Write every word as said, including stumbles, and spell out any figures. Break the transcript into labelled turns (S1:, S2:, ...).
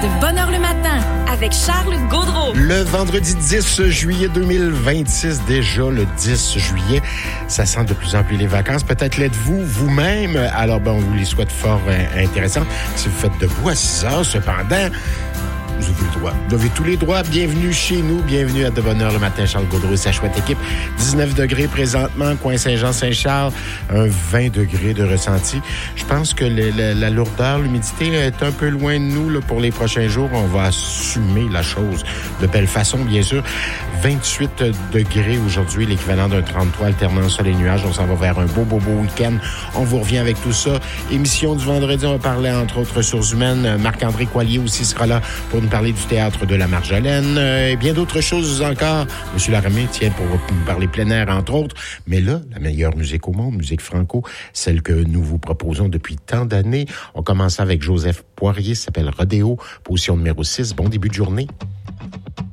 S1: de Bonne Heure le matin avec Charles Gaudreau.
S2: Le vendredi dix juillet deux mille vingt-six, déjà le dix juillet, ça sent de plus en plus les vacances. Peut-être l'êtes-vous vous-même. Alors, ben, on vous les souhaite fort euh, intéressants. Si vous faites debout à six heures, cependant, vous avez le droit. Vous avez tous les droits. Bienvenue chez nous. Bienvenue à De Bonne Heure le matin. Charles Gaudreau et sa chouette équipe. dix-neuf degrés présentement, coin Saint-Jean-Saint-Charles. Un vingt degrés de ressenti. Je pense que le, le, la lourdeur, l'humidité est un peu loin de nous là, pour les prochains jours. On va assumer la chose de belle façon, bien sûr. vingt-huit degrés aujourd'hui, l'équivalent d'un trente-trois alternant sol et nuages. On s'en va vers un beau, beau, beau week-end. On vous revient avec tout ça. Émission du vendredi, on va parler entre autres ressources humaines. Marc-André Coilier aussi sera là pour nous parler du théâtre de la Marjolaine euh, et bien d'autres choses encore. Monsieur Laramé tient pour nous parler plein air, entre autres. Mais là, la meilleure musique au monde, musique franco, celle que nous vous proposons depuis tant d'années. On commence avec Joseph Poirier, ça s'appelle Rodéo, position numéro six. Bon début de journée.